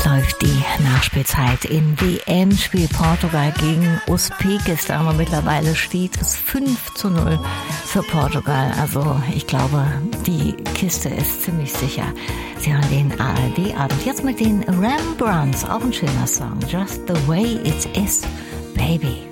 läuft die Nachspielzeit im WM-Spiel Portugal gegen Usbekistan und mittlerweile steht es 5:0 für Portugal. Also ich glaube, die Kiste ist ziemlich sicher. Sie hören den ARD-Abend jetzt mit den Rembrandts, auch ein schöner Song. Just the way it is, baby.